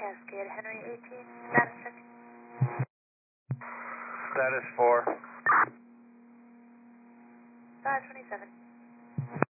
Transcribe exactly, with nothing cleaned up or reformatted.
Cascade, Henry eighteen, status check. Status four. five twenty-seven.